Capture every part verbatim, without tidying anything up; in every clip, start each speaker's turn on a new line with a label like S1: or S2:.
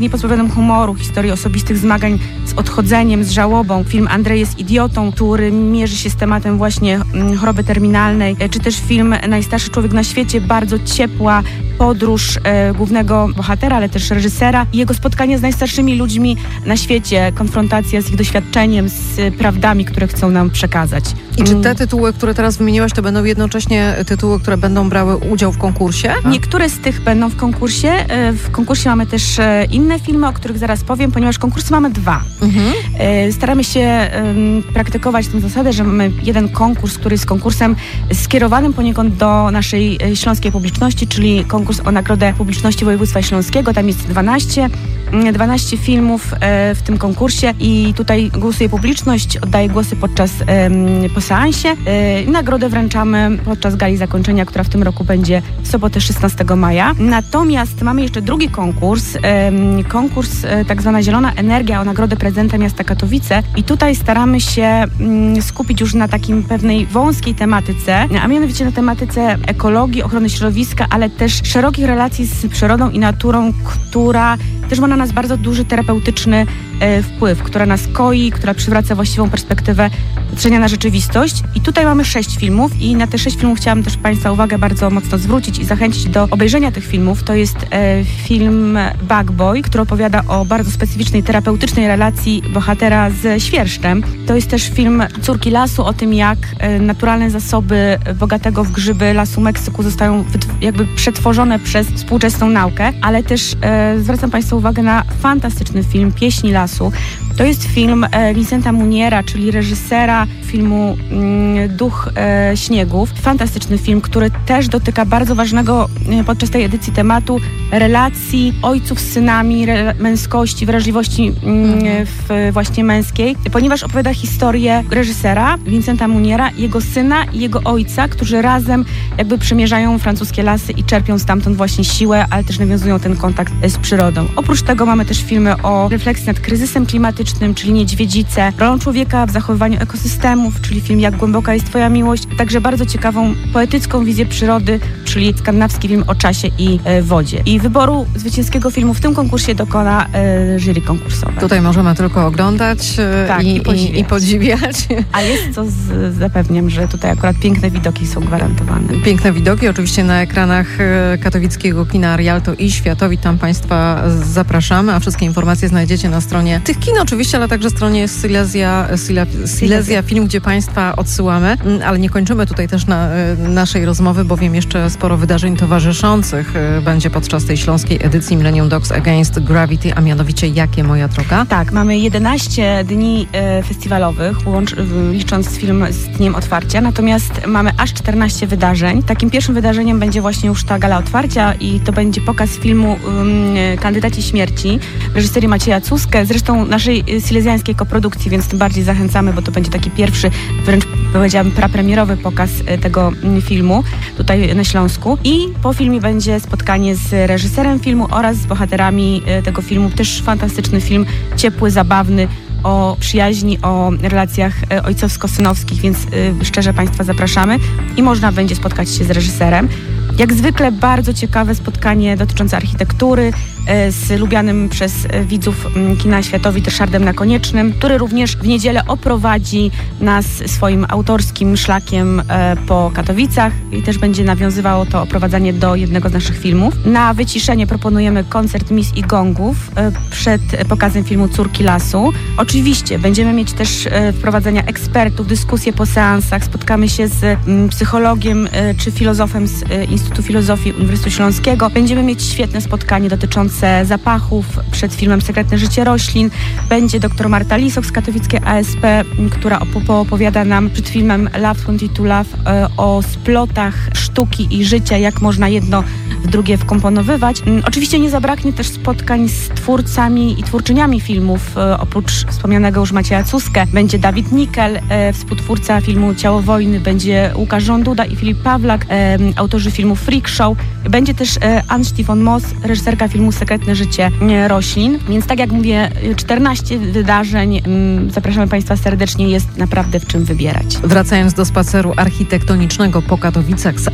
S1: niepozbawionym humoru, historii osobistych zmagań z odchodzeniem, z żałobą. Film Andrzej jest idiotą, który mierzy się z tematem właśnie choroby terminalnej, czy też film Najstarszy człowiek na świecie, bardzo ciepła podróż e, głównego bohatera, ale też reżysera i jego spotkanie z najstarszymi ludźmi na świecie, konfrontacja z ich doświadczeniem, z e, prawdami, które chcą nam przekazać.
S2: I czy te tytuły, które teraz wymieniłaś, to będą jednocześnie tytuły, które będą brały udział w konkursie?
S1: Niektóre z tych będą w konkursie. E, w konkursie mamy też e, inne filmy, o których zaraz powiem, ponieważ konkursy mamy dwa. Mhm. E, staramy się e, praktykować tę zasadę, że mamy jeden konkurs, który jest konkursem skierowanym poniekąd do naszej e, śląskiej publiczności, czyli konkurs o Nagrodę Publiczności Województwa Śląskiego. Tam jest dwanaście, dwanaście filmów e, w tym konkursie i tutaj głosuje publiczność, oddaje głosy podczas e, po seansie. E, nagrodę wręczamy podczas gali zakończenia, która w tym roku będzie w sobotę szesnastego maja. Natomiast mamy jeszcze drugi konkurs, e, konkurs e, tak zwana Zielona Energia o Nagrodę Prezydenta Miasta Katowice i tutaj staramy się m, skupić już na takim pewnej wąskiej tematyce, a mianowicie na tematyce ekologii, ochrony środowiska, ale też szerokich relacji z przyrodą i naturą, która też ma na nas bardzo duży terapeutyczny e, wpływ, która nas koi, która przywraca właściwą perspektywę patrzenia na rzeczywistość. I tutaj mamy sześć filmów i na te sześć filmów chciałam też Państwa uwagę bardzo mocno zwrócić i zachęcić do obejrzenia tych filmów. To jest e, film Bug Boy, który opowiada o bardzo specyficznej, terapeutycznej relacji bohatera ze świerszczem. To jest też film Córki lasu, o tym jak e, naturalne zasoby bogatego w grzyby lasu Meksyku zostają jakby przetworzone przez współczesną naukę, ale też e, zwracam Państwa uwagę na fantastyczny film Pieśni lasu. To jest film e, Vincenta Muniera, czyli reżysera filmu mm, Duch e, śniegów. Fantastyczny film, który też dotyka bardzo ważnego e, podczas tej edycji tematu relacji ojców z synami, re, męskości, wrażliwości mm, w, właśnie męskiej, ponieważ opowiada historię reżysera Vincenta Muniera, jego syna i jego ojca, którzy razem jakby przemierzają francuskie lasy i czerpią stamtąd właśnie siłę, ale też nawiązują ten kontakt z przyrodą. Oprócz tego mamy też filmy o refleksji nad kryzysem klimatycznym, czyli Niedźwiedzice, rolą człowieka w zachowywaniu ekosystemów, czyli film Jak głęboka jest twoja miłość, także bardzo ciekawą, poetycką wizję przyrody, czyli skandynawski film o czasie i e, wodzie. I wyboru zwycięskiego filmu w tym konkursie dokona e, jury konkursowe.
S2: Tutaj możemy tylko oglądać e,
S1: tak,
S2: i,
S1: i, podziwiać.
S2: i, i podziwiać.
S1: A jest co z, zapewniam, że tutaj akurat piękne widoki są gwarantowane.
S2: Piękne widoki, oczywiście na ekranach katowickiego kina Rialto i Światowit. Tam Państwa zapraszamy, a wszystkie informacje znajdziecie na stronie tych kin oczywiście, ale także stronie Silesia, Silesia Film, gdzie Państwa odsyłamy. Ale nie kończymy tutaj też na, naszej rozmowy, bowiem jeszcze sporo wydarzeń towarzyszących będzie podczas tej śląskiej edycji Millennium Dogs Against Gravity, a mianowicie Jakie moja droga?
S1: Tak, mamy jedenaście dni e, festiwalowych, łącz, licząc film z dniem otwarcia, natomiast mamy aż czternaście wydarzeń. Takim pierwszym wydarzeniem będzie właśnie już ta gala otwarcia i to będzie pokaz filmu um, Kandydaci śmierci w reżyserii Macieja Cuskę, zresztą naszej silezjańskiej koprodukcji, więc tym bardziej zachęcamy, bo to będzie taki pierwszy, wręcz powiedziałabym prapremierowy pokaz tego filmu tutaj na Śląsku. I po filmie będzie spotkanie z reżyserem filmu oraz z bohaterami tego filmu. Też fantastyczny film, ciepły, zabawny, o przyjaźni, o relacjach ojcowsko-synowskich, więc y, szczerze Państwa zapraszamy i można będzie spotkać się z reżyserem. Jak zwykle bardzo ciekawe spotkanie dotyczące architektury e, z lubianym przez e, widzów m, kina Światowit Ryszardem Nakoniecznym, który również w niedzielę oprowadzi nas swoim autorskim szlakiem e, po Katowicach i też będzie nawiązywało to oprowadzanie do jednego z naszych filmów. Na wyciszenie proponujemy koncert Mis i Gongów e, przed pokazem filmu Córki lasu. Oczywiście będziemy mieć też e, wprowadzenia ekspertów, dyskusje po seansach, spotkamy się z m, psychologiem e, czy filozofem z e, Instytutu Filozofii Uniwersytetu Śląskiego. Będziemy mieć świetne spotkanie dotyczące zapachów przed filmem Sekretne życie roślin. Będzie dr Marta Lisok z katowickiej A S P, która opowiada nam przed filmem Love dwadzieścia dwa Love o splotach sztuki i życia, jak można jedno w drugie wkomponowywać. Oczywiście nie zabraknie też spotkań z twórcami i twórczyniami filmów. Oprócz wspomnianego już Macieja Cuskę będzie Dawid Nikel, współtwórca filmu Ciało wojny, będzie Łukasz Żąduda i Filip Pawlak, autorzy filmu Freak Show. Będzie też Ann-Stifon Moss, reżyserka filmu Sekretne życie roślin. Więc tak jak mówię, czternaście wydarzeń. Zapraszamy Państwa serdecznie, jest naprawdę w czym wybierać.
S2: Wracając do spaceru architektonicznego po Katowicach z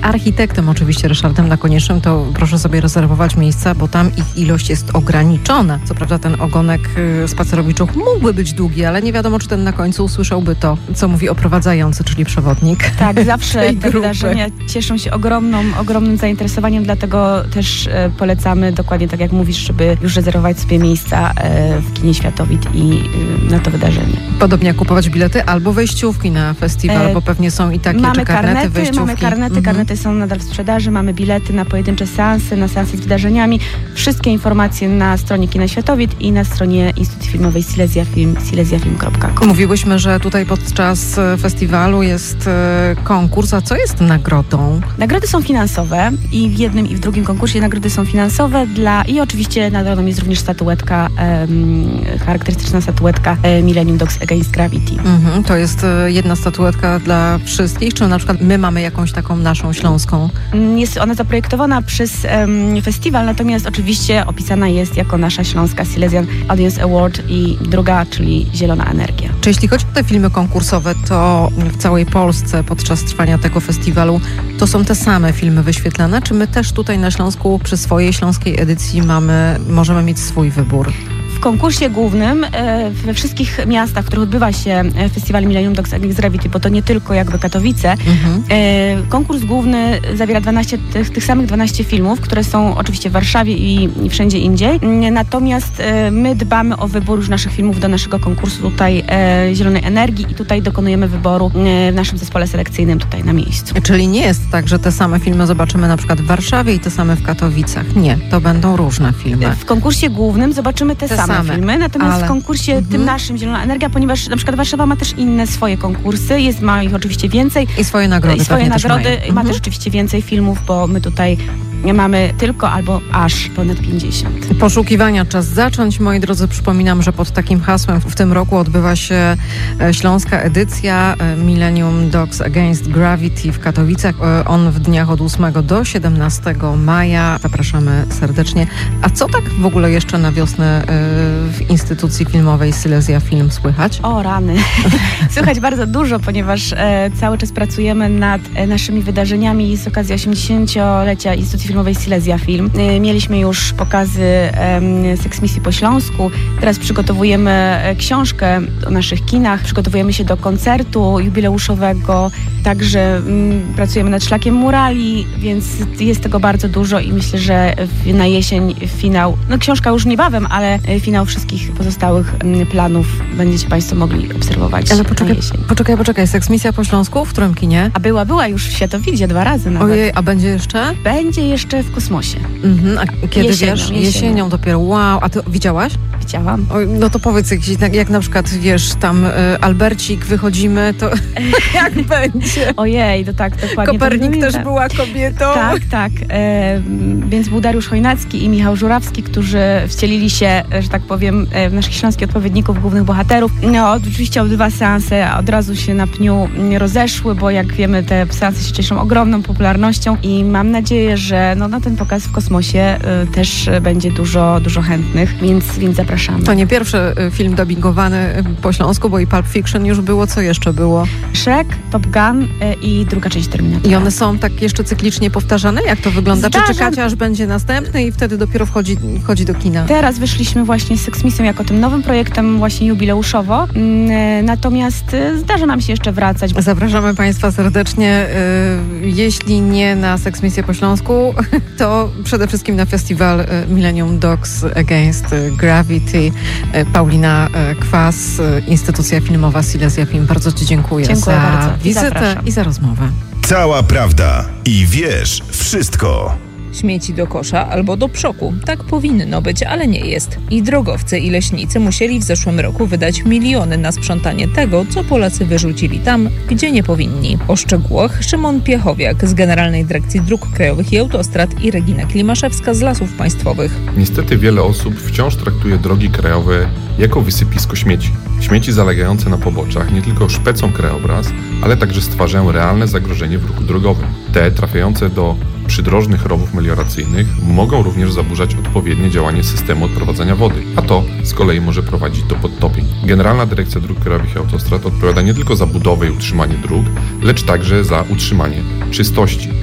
S2: architektem oczywiście Ryszardem Nakoniecznym, to proszę sobie rezerwować miejsca, bo tam ich ilość jest ograniczona. Co prawda ten ogonek spacerowiczów mógłby być długi, ale nie wiadomo, czy ten na końcu usłyszałby to, co mówi oprowadzający, czyli przewodnik.
S1: Tak, zawsze te wydarzenia cieszą się ogromną, ogromnym zainteresowaniem, dlatego też e, polecamy dokładnie tak jak mówisz, żeby już rezerwować sobie miejsca e, w kinie Światowit i e, na to wydarzenie.
S2: Podobnie jak kupować bilety albo wejściówki na festiwal, e, bo pewnie są i takie,
S1: mamy
S2: czy karnety,
S1: karnety,
S2: wejściówki.
S1: Mamy karnety, mhm. karnety są nadal w sprzedaży, mamy bilety na pojedyncze seansy, na seansy z wydarzeniami. Wszystkie informacje na stronie Kina Światowit i na stronie Instytucji Filmowej Silesia Film, silesia film kropka com.
S2: Mówiłyśmy, że tutaj podczas festiwalu jest konkurs, a co jest nagrodą?
S1: Nagrody są finansowe i w jednym i w drugim konkursie nagrody są finansowe dla i oczywiście nagrodą jest również statuetka, um, charakterystyczna statuetka um, Millennium Dogs Against Gravity.
S2: Mhm, to jest jedna statuetka dla wszystkich, czy na przykład my mamy jakąś taką naszą śląską?
S1: Jest ona zaprojektowana przez um, festiwal, natomiast oczywiście opisana jest jako nasza śląska Silesian Audience Award i druga, czyli Zielona Energia.
S2: Czy jeśli chodzi o te filmy konkursowe, to w całej Polsce podczas trwania tego festiwalu to są te same filmy wyświetlane, czy my też tutaj na Śląsku przy swojej śląskiej edycji mamy, możemy mieć swój wybór?
S1: W konkursie głównym e, we wszystkich miastach, w których odbywa się festiwal Millennium Dogs Against Gravity, bo to nie tylko jakby Katowice, mhm. e, konkurs główny zawiera dwanaście, tych, tych samych dwanaście filmów, które są oczywiście w Warszawie i, i wszędzie indziej. Natomiast e, my dbamy o wybór już naszych filmów do naszego konkursu tutaj e, Zielonej Energii i tutaj dokonujemy wyboru e, w naszym zespole selekcyjnym tutaj na miejscu.
S2: Czyli nie jest tak, że te same filmy zobaczymy na przykład w Warszawie i te same w Katowicach. Nie, to będą różne filmy.
S1: W konkursie głównym zobaczymy te, te same. Same filmy, natomiast ale... w konkursie mhm. tym naszym Zielona Energia, ponieważ na przykład Warszawa ma też inne swoje konkursy, jest, ma ich oczywiście więcej.
S2: I swoje nagrody.
S1: I swoje nagrody,
S2: też
S1: ma mhm. też oczywiście więcej filmów, bo my tutaj mamy tylko albo aż ponad pięćdziesiąt.
S2: Poszukiwania czas zacząć. Moi drodzy, przypominam, że pod takim hasłem w tym roku odbywa się śląska edycja Millennium Dogs Against Gravity w Katowicach. On w dniach od ósmego do siedemnastego maja. Zapraszamy serdecznie. A co tak w ogóle jeszcze na wiosnę w instytucji filmowej Silesia Film słychać?
S1: O rany. Słychać bardzo dużo, ponieważ cały czas pracujemy nad naszymi wydarzeniami z okazji osiemdziesięciolecia Instytucji Filmowej Silesia Film. Mieliśmy już pokazy um, seksmisji po Śląsku. Teraz przygotowujemy książkę o naszych kinach. Przygotowujemy się do koncertu jubileuszowego. Także um, pracujemy nad Szlakiem Murali, więc jest tego bardzo dużo i myślę, że w, na jesień finał, no książka już niebawem, ale finał wszystkich pozostałych um, planów będziecie Państwo mogli obserwować.
S2: Ale poczekaj, na jesień. poczekaj, poczekaj. Seksmisja po Śląsku? W którym kinie?
S1: A była, była już w Światowidzie dwa razy nawet.
S2: Ojej, a będzie jeszcze?
S1: Będzie jeszcze w kosmosie.
S2: Mhm. A kiedy jesienią, wiesz? Jesienią. jesienią dopiero. Wow. A ty widziałaś?
S1: Widziałam.
S2: Oj, no to powiedz, jak, jak na przykład, wiesz, tam y, Albercik, wychodzimy, to jak będzie?
S1: Ojej, to tak, dokładnie.
S2: Kopernik też była kobietą.
S1: Tak, tak. E, więc był Dariusz Chojnacki i Michał Żurawski, którzy wcielili się, że tak powiem, w naszych śląskich odpowiedników, głównych bohaterów. No, oczywiście obydwa seanse od razu się na pniu rozeszły, bo jak wiemy, te seanse się cieszą ogromną popularnością i mam nadzieję, że no, na ten pokaz w kosmosie y, też będzie dużo, dużo chętnych, więc, więc zapraszamy.
S2: To nie pierwszy film dubbingowany po śląsku, bo i Pulp Fiction już było. Co jeszcze było?
S1: Shrek, Top Gun y, i druga część Terminatora.
S2: I one są tak jeszcze cyklicznie powtarzane? Jak to wygląda? Zdarza. Czy czekacie, aż będzie następny i wtedy dopiero wchodzi, wchodzi do kina?
S1: Teraz wyszliśmy właśnie z Seksmisją jako tym nowym projektem właśnie jubileuszowo, y, natomiast y, zdarza nam się jeszcze wracać.
S2: Zapraszamy Państwa serdecznie. Y, jeśli nie na Seksmisję po Śląsku, to przede wszystkim na festiwal Millennium Dogs Against Gravity. Paulina Kwas, Instytucja Filmowa Silesia Film. Bardzo Ci dziękuję,
S1: dziękuję
S2: za
S1: bardzo.
S2: wizytę i, i za rozmowę.
S3: Cała prawda i wiesz wszystko.
S4: Śmieci do kosza albo do przoku. Tak powinno być, ale nie jest. I drogowcy i leśnicy musieli w zeszłym roku wydać miliony na sprzątanie tego, co Polacy wyrzucili tam, gdzie nie powinni. O szczegółach Szymon Piechowiak z Generalnej Dyrekcji Dróg Krajowych i Autostrad i Regina Klimaszewska z Lasów Państwowych.
S5: Niestety wiele osób wciąż traktuje drogi krajowe jako wysypisko śmieci. Śmieci zalegające na poboczach nie tylko szpecą krajobraz, ale także stwarzają realne zagrożenie w ruchu drogowym. Te trafiające do przydrożnych rowów melioracyjnych mogą również zaburzać odpowiednie działanie systemu odprowadzania wody, a to z kolei może prowadzić do podtopień. Generalna Dyrekcja Dróg Krajowych i Autostrad odpowiada nie tylko za budowę i utrzymanie dróg, lecz także za utrzymanie czystości.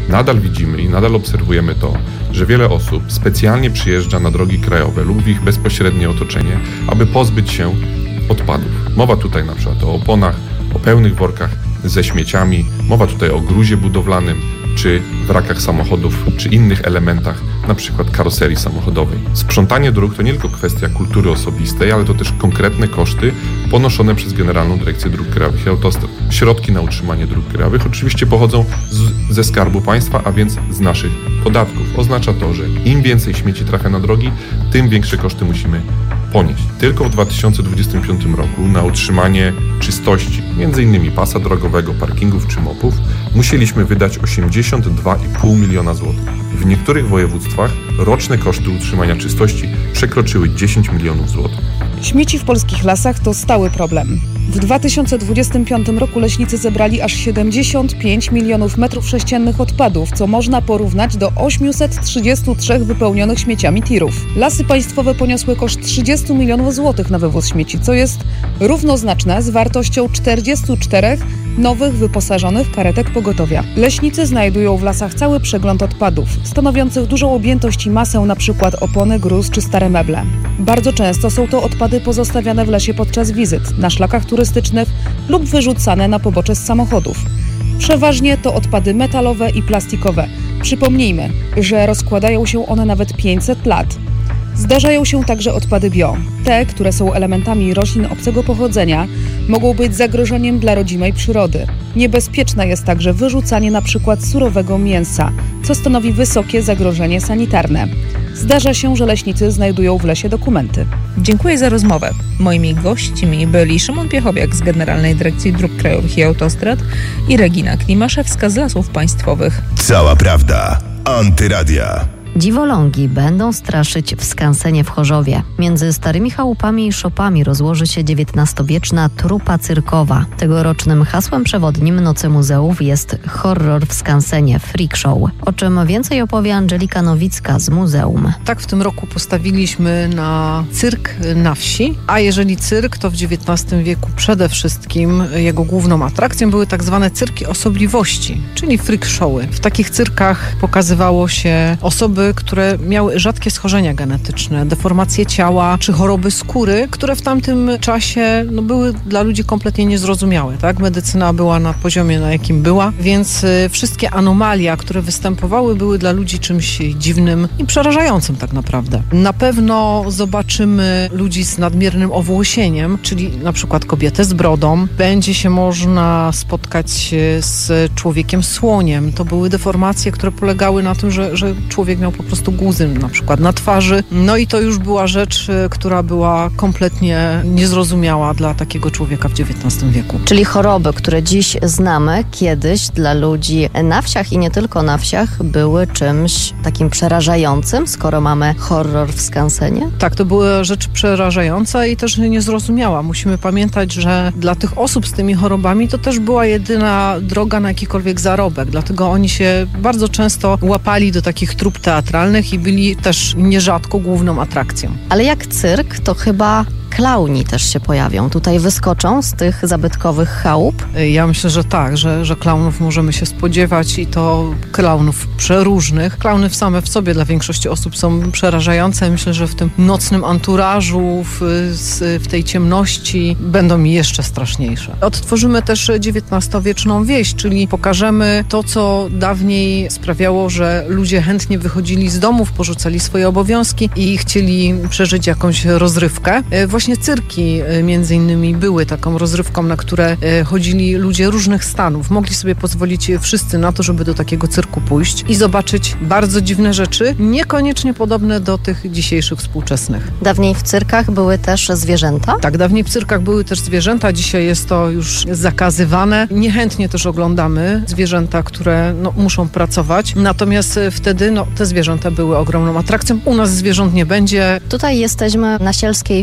S5: Nadal widzimy i nadal obserwujemy to, że wiele osób specjalnie przyjeżdża na drogi krajowe lub w ich bezpośrednie otoczenie, aby pozbyć się odpadów. Mowa tutaj na przykład o oponach, o pełnych workach ze śmieciami, mowa tutaj o gruzie budowlanym, czy wrakach samochodów, czy innych elementach, na przykład karoserii samochodowej. Sprzątanie dróg to nie tylko kwestia kultury osobistej, ale to też konkretne koszty ponoszone przez Generalną Dyrekcję Dróg Krajowych i Autostrad. Środki na utrzymanie dróg krajowych oczywiście pochodzą z, ze Skarbu Państwa, a więc z naszych podatków. Oznacza to, że im więcej śmieci trafia na drogi, tym większe koszty musimy ponieść. Tylko w dwa tysiące dwudziestym piątym roku na utrzymanie czystości, między innymi pasa drogowego, parkingów czy mopów, musieliśmy wydać osiemdziesiąt dwa i pół miliona złotych. W niektórych województwach roczne koszty utrzymania czystości przekroczyły dziesięć milionów złotych.
S6: Śmieci w polskich lasach to stały problem. W dwa tysiące dwudziestym piątym roku leśnicy zebrali aż siedemdziesiąt pięć milionów metrów sześciennych odpadów, co można porównać do osiemset trzydzieści trzy wypełnionych śmieciami tirów. Lasy państwowe poniosły koszt trzydzieści milionów złotych na wywóz śmieci, co jest równoznaczne z wartością czterdziestu czterech nowych wyposażonych karetek pogotowia. Leśnicy znajdują w lasach cały przegląd odpadów, stanowiących dużą objętość i masę, np. opony, gruz czy stare meble. Bardzo często są to odpady pozostawiane w lesie podczas wizyt, na szlakach turystycznych lub wyrzucane na pobocze z samochodów. Przeważnie to odpady metalowe i plastikowe. Przypomnijmy, że rozkładają się one nawet pięćset lat. Zdarzają się także odpady bio. Te, które są elementami roślin obcego pochodzenia, mogą być zagrożeniem dla rodzimej przyrody. Niebezpieczne jest także wyrzucanie np. surowego mięsa, co stanowi wysokie zagrożenie sanitarne. Zdarza się, że leśnicy znajdują w lesie dokumenty.
S4: Dziękuję za rozmowę. Moimi gośćmi byli Szymon Piechowiak z Generalnej Dyrekcji Dróg Krajowych i Autostrad i Regina Klimaszewska z Lasów Państwowych.
S3: Cała prawda. Antyradia.
S7: Dziwolągi będą straszyć w skansenie w Chorzowie. Między starymi chałupami i szopami rozłoży się dziewiętnastowieczna trupa cyrkowa. Tegorocznym hasłem przewodnim Nocy Muzeów jest horror w skansenie, freak show. O czym więcej opowie Angelika Nowicka z muzeum.
S2: Tak, w tym roku postawiliśmy na cyrk na wsi, a jeżeli cyrk, to w dziewiętnastym wieku przede wszystkim jego główną atrakcją były tak zwane cyrki osobliwości, czyli freak showy. W takich cyrkach pokazywało się osoby, które miały rzadkie schorzenia genetyczne, deformacje ciała czy choroby skóry, które w tamtym czasie no, były dla ludzi kompletnie niezrozumiałe. Tak? Medycyna była na poziomie, na jakim była, więc y, wszystkie anomalia, które występowały, były dla ludzi czymś dziwnym i przerażającym tak naprawdę. Na pewno zobaczymy ludzi z nadmiernym owłosieniem, czyli na przykład kobietę z brodą. Będzie się można spotkać z człowiekiem słoniem. To były deformacje, które polegały na tym, że, że człowiek miał po prostu guzy na przykład na twarzy. No i to już była rzecz, która była kompletnie niezrozumiała dla takiego człowieka w dziewiętnastym wieku.
S7: Czyli choroby, które dziś znamy, kiedyś dla ludzi na wsiach i nie tylko na wsiach były czymś takim przerażającym, skoro mamy horror w skansenie?
S2: Tak, to była rzecz przerażająca i też niezrozumiała. Musimy pamiętać, że dla tych osób z tymi chorobami to też była jedyna droga na jakikolwiek zarobek. Dlatego oni się bardzo często łapali do takich trup teatralnych i byli też nierzadko główną atrakcją.
S7: Ale jak cyrk, to chyba klauni też się pojawią. Tutaj wyskoczą z tych zabytkowych chałup?
S2: Ja myślę, że tak, że, że klaunów możemy się spodziewać i to klaunów przeróżnych. Klauny w same w sobie dla większości osób są przerażające. Myślę, że w tym nocnym anturażu, w, w tej ciemności będą mi jeszcze straszniejsze. Odtworzymy też dziewiętnastowieczną wieś, czyli pokażemy to, co dawniej sprawiało, że ludzie chętnie wychodzili z domów, porzucali swoje obowiązki i chcieli przeżyć jakąś rozrywkę. Właśnie cyrki między innymi były taką rozrywką, na które chodzili ludzie różnych stanów. Mogli sobie pozwolić wszyscy na to, żeby do takiego cyrku pójść i zobaczyć bardzo dziwne rzeczy, niekoniecznie podobne do tych dzisiejszych współczesnych.
S7: Dawniej w cyrkach były też zwierzęta?
S2: Tak, dawniej w cyrkach były też zwierzęta, dzisiaj jest to już zakazywane. Niechętnie też oglądamy zwierzęta, które no, muszą pracować, natomiast wtedy no, te zwierzęta były ogromną atrakcją. U nas zwierząt nie będzie.
S7: Tutaj jesteśmy na sielskiej wsi,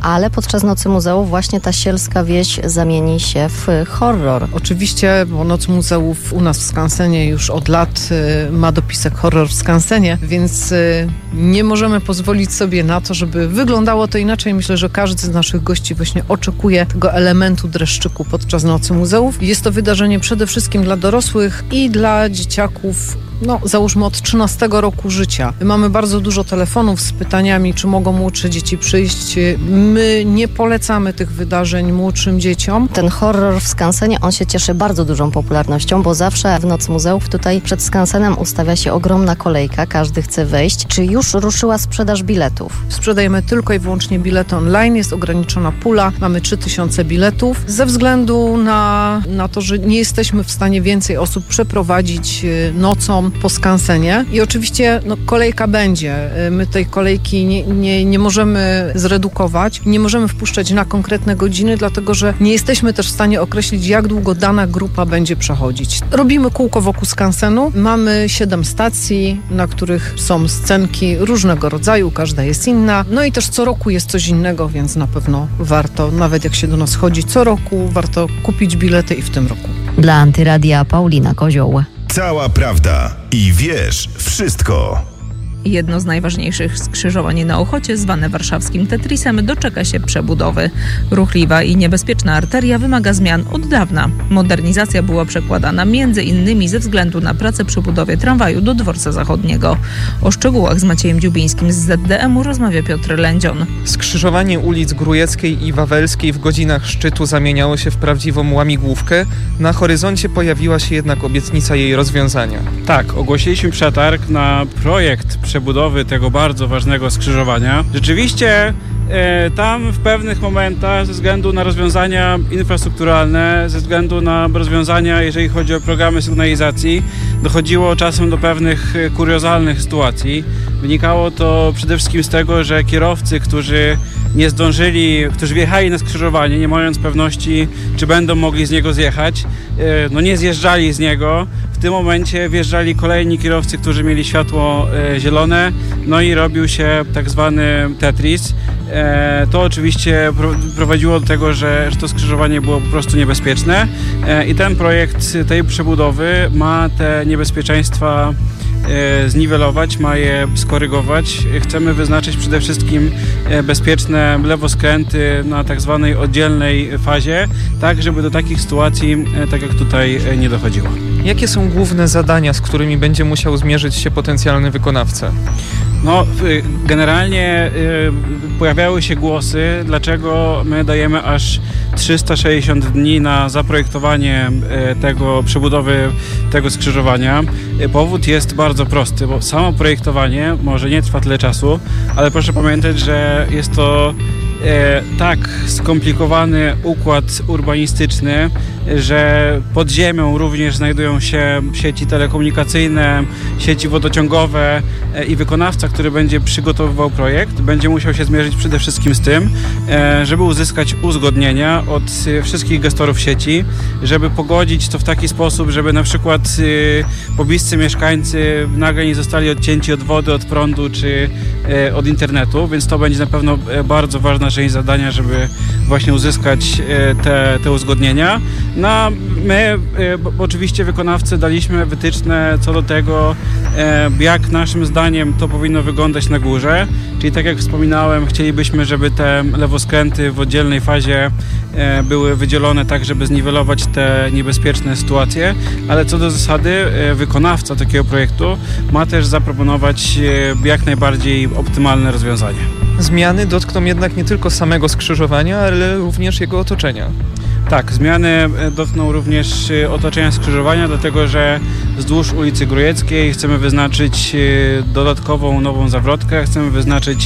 S7: ale podczas Nocy Muzeów właśnie ta sielska wieś zamieni się w horror.
S2: Oczywiście, bo Noc Muzeów u nas w Skansenie już od lat y, ma dopisek horror w Skansenie, więc y, nie możemy pozwolić sobie na to, żeby wyglądało to inaczej. Myślę, że każdy z naszych gości właśnie oczekuje tego elementu dreszczyku podczas Nocy Muzeów. Jest to wydarzenie przede wszystkim dla dorosłych i dla dzieciaków, no załóżmy od trzynastego roku życia. Mamy bardzo dużo telefonów z pytaniami, czy mogą młodsze dzieci przyjść. My nie polecamy tych wydarzeń młodszym dzieciom.
S7: Ten horror w Skansenie, on się cieszy bardzo dużą popularnością, bo zawsze w Nocy Muzeów tutaj przed Skansenem ustawia się ogromna kolejka, każdy chce wejść. Czy już ruszyła sprzedaż biletów?
S2: Sprzedajemy tylko i wyłącznie bilety online, jest ograniczona pula, mamy trzy tysiące biletów. Ze względu na, na to, że nie jesteśmy w stanie więcej osób przeprowadzić nocą po Skansenie i oczywiście no, kolejka będzie. My tej kolejki nie, nie, nie możemy zredukować, nie możemy wpuszczać na konkretne godziny, dlatego że nie jesteśmy też w stanie określić, jak długo dana grupa będzie przechodzić. Robimy kółko wokół Skansenu, mamy siedem stacji, na których są scenki różnego rodzaju, każda jest inna, no i też co roku jest coś innego, więc na pewno warto, nawet jak się do nas chodzi co roku, warto kupić bilety i w tym roku.
S7: Dla Antyradia Paulina Kozioł.
S3: Cała prawda i wiesz wszystko.
S4: Jedno z najważniejszych skrzyżowań na Ochocie, zwane warszawskim Tetrisem, doczeka się przebudowy. Ruchliwa i niebezpieczna arteria wymaga zmian od dawna. Modernizacja była przekładana między innymi ze względu na pracę przy budowie tramwaju do Dworca Zachodniego. O szczegółach z Maciejem Dziubińskim z Z D M-u rozmawia Piotr Lędzion.
S8: Skrzyżowanie ulic Grójeckiej i Wawelskiej w godzinach szczytu zamieniało się w prawdziwą łamigłówkę. Na horyzoncie pojawiła się jednak obietnica jej rozwiązania.
S9: Tak, ogłosiliśmy przetarg na projekt przebudowy tego bardzo ważnego skrzyżowania. Rzeczywiście e, tam w pewnych momentach ze względu na rozwiązania infrastrukturalne, ze względu na rozwiązania, jeżeli chodzi o programy sygnalizacji, dochodziło czasem do pewnych kuriozalnych sytuacji. Wynikało to przede wszystkim z tego, że kierowcy, którzy nie zdążyli, którzy wjechali na skrzyżowanie, nie mając pewności, czy będą mogli z niego zjechać, no nie zjeżdżali z niego. W tym momencie wjeżdżali kolejni kierowcy, którzy mieli światło zielone, no i robił się tak zwany Tetris. To oczywiście prowadziło do tego, że, że to skrzyżowanie było po prostu niebezpieczne i ten projekt tej przebudowy ma te niebezpieczeństwa zniwelować, ma je skorygować. Chcemy wyznaczyć przede wszystkim bezpieczne lewoskręty na tak zwanej oddzielnej fazie, tak żeby do takich sytuacji, tak jak tutaj, nie dochodziło.
S8: Jakie są główne zadania, z którymi będzie musiał zmierzyć się potencjalny wykonawca?
S9: No, generalnie y, pojawiały się głosy, dlaczego my dajemy aż trzysta sześćdziesiąt dni na zaprojektowanie y, tego, przebudowy tego skrzyżowania. Y, powód jest bardzo prosty, bo samo projektowanie może nie trwa tyle czasu, ale proszę pamiętać, że jest to e, tak skomplikowany układ urbanistyczny, że pod ziemią również znajdują się sieci telekomunikacyjne, sieci wodociągowe e, i wykonawca, który będzie przygotowywał projekt, będzie musiał się zmierzyć przede wszystkim z tym, e, żeby uzyskać uzgodnienia od e, wszystkich gestorów sieci, żeby pogodzić to w taki sposób, żeby na przykład e, pobliscy mieszkańcy nagle nie zostali odcięci od wody, od prądu czy e, od internetu, więc to będzie na pewno e, bardzo ważna część zadania, żeby właśnie uzyskać e, te, te uzgodnienia. No a my, e, oczywiście wykonawcy, daliśmy wytyczne co do tego, e, jak naszym zdaniem to powinno wyglądać na górze, czyli tak jak wspominałem, chcielibyśmy, żeby te lewoskręty w oddzielnej fazie e, były wydzielone tak, żeby zniwelować te niebezpieczne sytuacje, ale co do zasady e, wykonawca takiego projektu ma też zaproponować e, jak najbardziej optymalne rozwiązanie.
S8: Zmiany dotkną jednak nie tylko samego skrzyżowania, ale również jego otoczenia.
S9: Tak, zmiany dotkną również otoczenia skrzyżowania, dlatego że wzdłuż ulicy Grójeckiej chcemy wyznaczyć dodatkową nową zawrotkę, chcemy wyznaczyć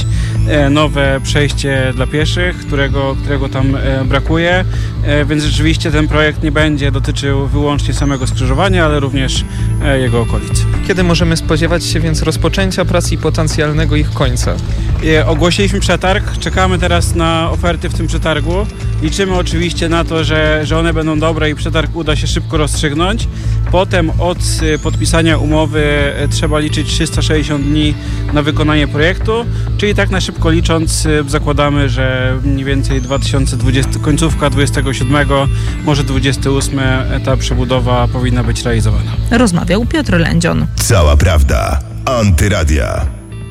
S9: nowe przejście dla pieszych, którego, którego tam brakuje, więc rzeczywiście ten projekt nie będzie dotyczył wyłącznie samego skrzyżowania, ale również jego okolic.
S8: Kiedy możemy spodziewać się więc rozpoczęcia prac i potencjalnego ich końca?
S9: Ogłosiliśmy przetarg, czekamy teraz na oferty w tym przetargu. Liczymy oczywiście na to, że, że one będą dobre i przetarg uda się szybko rozstrzygnąć. Potem od podpisania umowy trzeba liczyć trzysta sześćdziesiąt dni na wykonanie projektu, czyli tak na szybko licząc zakładamy, że mniej więcej dwa tysiące dwudziesty, końcówka dwudziestego siódmego, może dwudziesty ósmy ta przebudowa powinna być realizowana.
S4: Rozmawiał Piotr Lędzion.
S3: Cała prawda. Antyradia.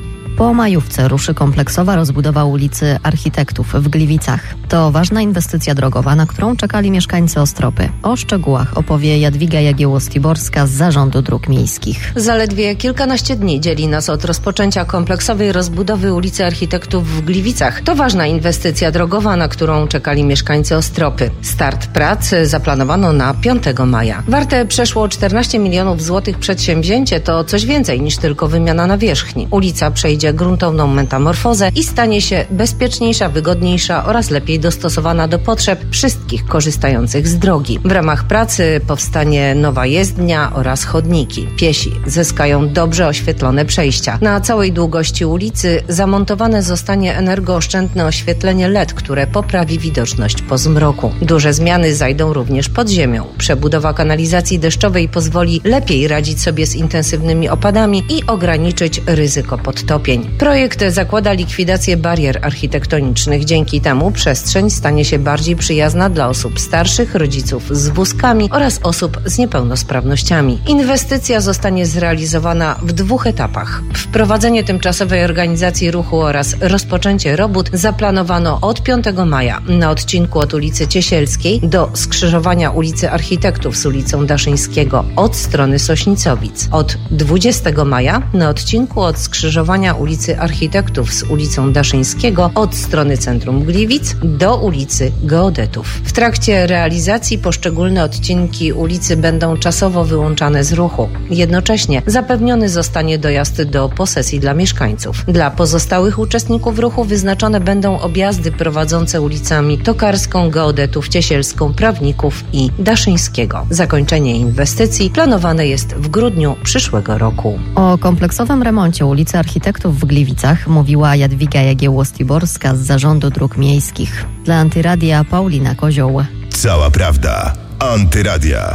S7: Po majówce ruszy kompleksowa rozbudowa ulicy Architektów w Gliwicach. To ważna inwestycja drogowa, na którą czekali mieszkańcy Ostropy. O szczegółach opowie Jadwiga Jagiełło-Stiborska z Zarządu Dróg Miejskich.
S10: Zaledwie kilkanaście dni dzieli nas od rozpoczęcia kompleksowej rozbudowy ulicy Architektów w Gliwicach. To ważna inwestycja drogowa, na którą czekali mieszkańcy Ostropy. Start prac zaplanowano na piątego maja. Warte przeszło czternaście milionów złotych przedsięwzięcie to coś więcej niż tylko wymiana nawierzchni. Ulica przejdzie gruntowną metamorfozę i stanie się bezpieczniejsza, wygodniejsza oraz lepiej dostosowana do potrzeb wszystkich korzystających z drogi. W ramach pracy powstanie nowa jezdnia oraz chodniki. Piesi zyskają dobrze oświetlone przejścia. Na całej długości ulicy zamontowane zostanie energooszczędne oświetlenie L E D, które poprawi widoczność po zmroku. Duże zmiany zajdą również pod ziemią. Przebudowa kanalizacji deszczowej pozwoli lepiej radzić sobie z intensywnymi opadami i ograniczyć ryzyko podtopień. Projekt zakłada likwidację barier architektonicznych. Dzięki temu przestrzeń stanie się bardziej przyjazna dla osób starszych, rodziców z wózkami oraz osób z niepełnosprawnościami. Inwestycja zostanie zrealizowana w dwóch etapach. Wprowadzenie tymczasowej organizacji ruchu oraz rozpoczęcie robót zaplanowano od piątego maja na odcinku od ulicy Ciesielskiej do skrzyżowania ulicy Architektów z ulicą Daszyńskiego od strony Sośnicowic. Od dwudziestego maja na odcinku od skrzyżowania ulicy Architektów z ulicą Daszyńskiego od strony centrum Gliwic do ulicy Geodetów. W trakcie realizacji poszczególne odcinki ulicy będą czasowo wyłączane z ruchu. Jednocześnie zapewniony zostanie dojazd do posesji dla mieszkańców. Dla pozostałych uczestników ruchu wyznaczone będą objazdy prowadzące ulicami Tokarską, Geodetów, Ciesielską, Prawników i Daszyńskiego. Zakończenie inwestycji planowane jest w grudniu przyszłego roku.
S7: O kompleksowym remoncie ulicy Architektów w Gliwicach mówiła Jadwiga Jagiełło-Stiborska z Zarządu Dróg Miejskich. Dla Antyradia Paulina Kozioł.
S3: Cała prawda. Antyradia.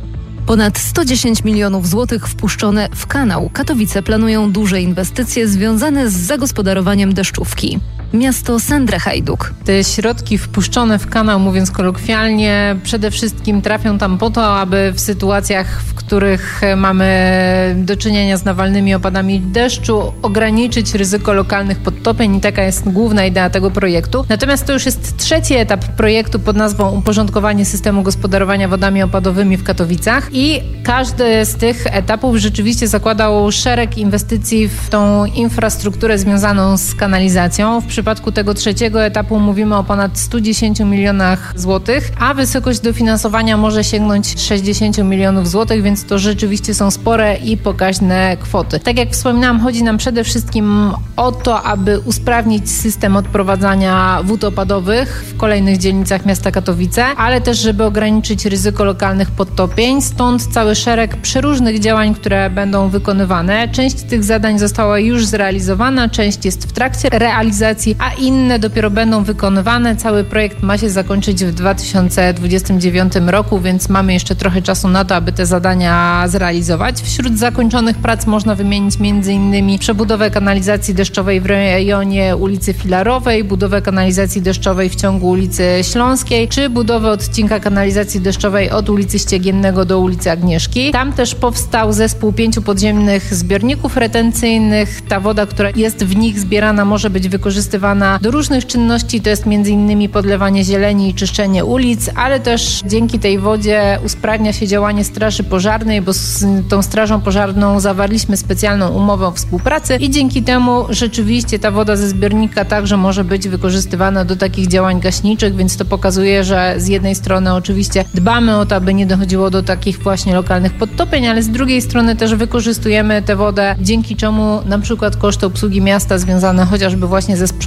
S11: Ponad sto dziesięć milionów złotych wpuszczone w kanał. Katowice planują duże inwestycje związane z zagospodarowaniem deszczówki. Miasto Sędre-Hajduk.
S2: Te środki wpuszczone w kanał, mówiąc kolokwialnie, przede wszystkim trafią tam po to, aby w sytuacjach, w których mamy do czynienia z nawalnymi opadami deszczu, ograniczyć ryzyko lokalnych podtopień i taka jest główna idea tego projektu. Natomiast to już jest trzeci etap projektu pod nazwą Uporządkowanie systemu gospodarowania wodami opadowymi w Katowicach i każdy z tych etapów rzeczywiście zakładał szereg inwestycji w tą infrastrukturę związaną z kanalizacją. W przypadku tego trzeciego etapu mówimy o ponad stu dziesięciu milionach złotych, a wysokość dofinansowania może sięgnąć sześćdziesięciu milionów złotych, więc to rzeczywiście są spore i pokaźne kwoty. Tak jak wspominałam, chodzi nam przede wszystkim o to, aby usprawnić system odprowadzania wód opadowych w kolejnych dzielnicach miasta Katowice, ale też żeby ograniczyć ryzyko lokalnych podtopień, stąd cały szereg przeróżnych działań, które będą wykonywane. Część tych zadań została już zrealizowana, część jest w trakcie realizacji, a inne dopiero będą wykonywane. Cały projekt ma się zakończyć w dwa tysiące dwudziestym dziewiątym roku, więc mamy jeszcze trochę czasu na to, aby te zadania zrealizować. Wśród zakończonych prac można wymienić między innymi przebudowę kanalizacji deszczowej w rejonie ulicy Filarowej, budowę kanalizacji deszczowej w ciągu ulicy Śląskiej, czy budowę odcinka kanalizacji deszczowej od ulicy Ściegiennego do ulicy Agnieszki. Tam też powstał zespół pięciu podziemnych zbiorników retencyjnych. Ta woda, która jest w nich zbierana, może być wykorzystywana do różnych czynności, to jest między innymi podlewanie zieleni i czyszczenie ulic, ale też dzięki tej wodzie usprawnia się działanie Straży Pożarnej, bo z tą Strażą Pożarną zawarliśmy specjalną umowę o współpracy i dzięki temu rzeczywiście ta woda ze zbiornika także może być wykorzystywana do takich działań gaśniczych, więc to pokazuje, że z jednej strony oczywiście dbamy o to, aby nie dochodziło do takich właśnie lokalnych podtopień, ale z drugiej strony też wykorzystujemy tę wodę, dzięki czemu na przykład koszty obsługi miasta związane chociażby właśnie ze sprzątaniem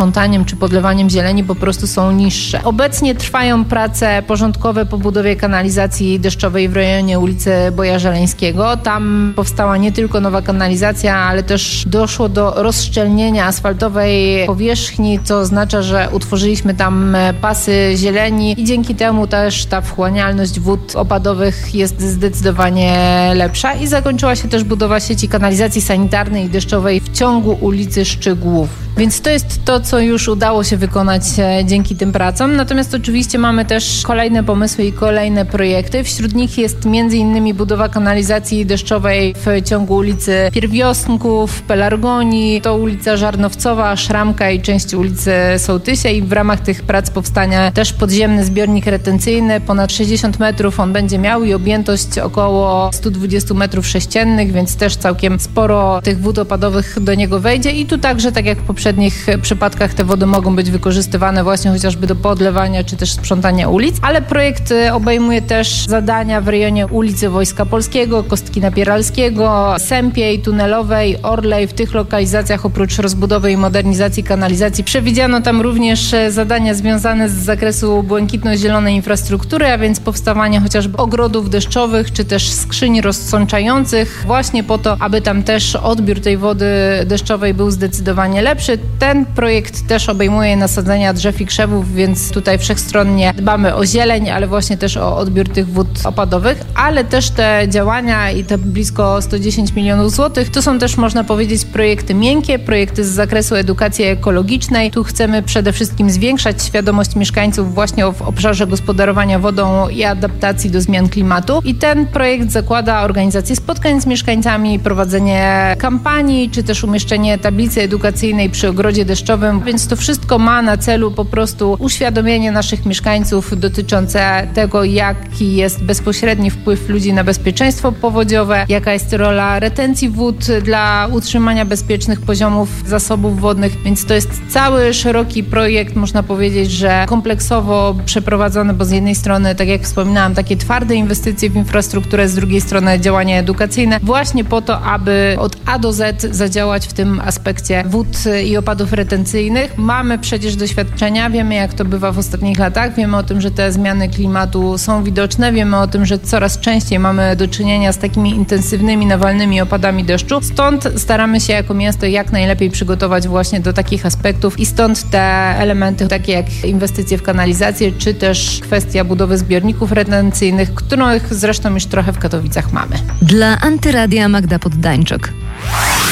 S12: sprzątaniem czy podlewaniem zieleni po prostu są niższe. Obecnie trwają prace porządkowe po budowie kanalizacji deszczowej w rejonie ulicy Boja Żeleńskiego. Tam powstała nie tylko nowa kanalizacja, ale też doszło do rozszczelnienia asfaltowej powierzchni, co oznacza, że utworzyliśmy tam pasy zieleni i dzięki temu też ta wchłanialność wód opadowych jest zdecydowanie lepsza i zakończyła się też budowa sieci kanalizacji sanitarnej i deszczowej w ciągu ulicy Szczygłów. Więc to jest to, co już udało się wykonać dzięki tym pracom. Natomiast oczywiście mamy też kolejne pomysły i kolejne projekty. Wśród nich jest między innymi budowa kanalizacji deszczowej w ciągu ulicy Pierwiosnków, Pelargonii, to ulica Żarnowcowa, Szramka i część ulicy Sołtysia i w ramach tych prac powstania też podziemny zbiornik retencyjny. Ponad sześćdziesiąt metrów on będzie miał i objętość około sto dwadzieścia metrów sześciennych, więc też całkiem sporo tych wód opadowych do niego wejdzie i tu także, tak jak w poprzednich przypadkach, te wody mogą być wykorzystywane właśnie chociażby do podlewania czy też sprzątania ulic, ale projekt obejmuje też zadania w rejonie ulicy Wojska Polskiego, Kostkina Pieralskiego, Sępiej, Tunelowej, Orlej. W tych lokalizacjach oprócz rozbudowy i modernizacji kanalizacji przewidziano tam również zadania związane z zakresu błękitno-zielonej infrastruktury, a więc powstawanie chociażby ogrodów deszczowych czy też skrzyń rozsączających właśnie po to, aby tam też odbiór tej wody deszczowej był zdecydowanie lepszy. Ten projekt też obejmuje nasadzenia drzew i krzewów, więc tutaj wszechstronnie dbamy o zieleń, ale właśnie też o odbiór tych wód opadowych, ale też te działania i te blisko sto dziesięć milionów złotych to są też, można powiedzieć, projekty miękkie, projekty z zakresu edukacji ekologicznej. Tu chcemy przede wszystkim zwiększać świadomość mieszkańców właśnie w obszarze gospodarowania wodą i adaptacji do zmian klimatu i ten projekt zakłada organizację spotkań z mieszkańcami, prowadzenie kampanii, czy też umieszczenie tablicy edukacyjnej przy ogrodzie deszczowym, więc to wszystko ma na celu po prostu uświadomienie naszych mieszkańców dotyczące tego, jaki jest bezpośredni wpływ ludzi na bezpieczeństwo powodziowe, jaka jest rola retencji wód dla utrzymania bezpiecznych poziomów zasobów wodnych, więc to jest cały szeroki projekt, można powiedzieć, że kompleksowo przeprowadzony, bo z jednej strony, tak jak wspominałam, takie twarde inwestycje w infrastrukturę, z drugiej strony działania edukacyjne, właśnie po to, aby od A do Z zadziałać w tym aspekcie wód i opadów retencyjnych. Mamy przecież doświadczenia, wiemy, jak to bywa w ostatnich latach, wiemy o tym, że te zmiany klimatu są widoczne, wiemy o tym, że coraz częściej mamy do czynienia z takimi intensywnymi, nawalnymi opadami deszczu. Stąd staramy się jako miasto jak najlepiej przygotować właśnie do takich aspektów i stąd te elementy, takie jak inwestycje w kanalizację, czy też kwestia budowy zbiorników retencyjnych, których zresztą już trochę w Katowicach mamy.
S11: Dla Antyradia Magda Poddańczyk.